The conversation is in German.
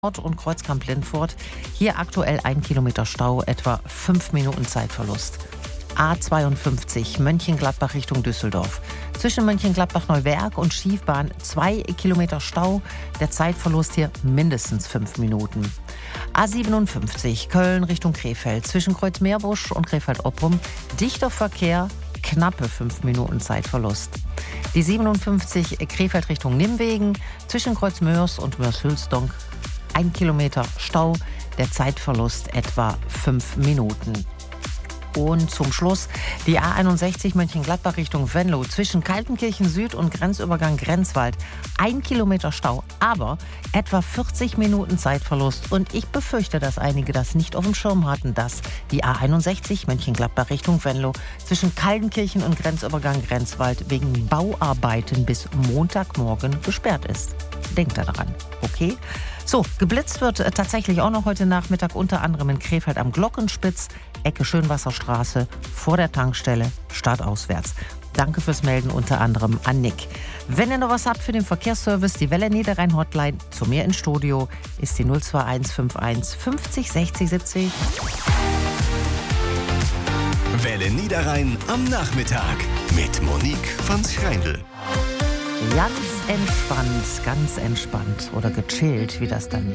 Ort und Kreuzkamp-Lindfurt. Hier aktuell 1 Kilometer Stau, etwa 5 Minuten Zeitverlust. A52 Mönchengladbach Richtung Düsseldorf. Zwischen Mönchengladbach-Neuwerk und Schiefbahn 2 Kilometer Stau. Der Zeitverlust hier mindestens 5 Minuten. A57 Köln Richtung Krefeld. Zwischen Kreuzmeerbusch und Krefeld-Oppum dichter Verkehr, knappe 5 Minuten Zeitverlust. Die 57 Krefeld Richtung Nimwegen. Zwischen Kreuzmörs und Mörs-Hülsdonk 1 Kilometer Stau, der Zeitverlust etwa 5 Minuten. Und zum Schluss die A61 Mönchengladbach Richtung Venlo. Zwischen Kaltenkirchen Süd und Grenzübergang Grenzwald 1 Kilometer Stau, aber etwa 40 Minuten Zeitverlust. Und ich befürchte, dass einige das nicht auf dem Schirm hatten, dass die A61 Mönchengladbach Richtung Venlo zwischen Kaltenkirchen und Grenzübergang Grenzwald wegen Bauarbeiten bis Montagmorgen gesperrt ist. Denkt da dran, okay? So, geblitzt wird tatsächlich auch noch heute Nachmittag, unter anderem in Krefeld am Glockenspitz, Ecke Schönwasserstraße, vor der Tankstelle, stadtauswärts. Danke fürs Melden, unter anderem an Nick. Wenn ihr noch was habt für den Verkehrsservice, die Welle Niederrhein Hotline zu mir ins Studio ist die 02151 50 60 70. Welle Niederrhein am Nachmittag mit Monique von Schreindl. Ganz entspannt oder gechillt, wie das dann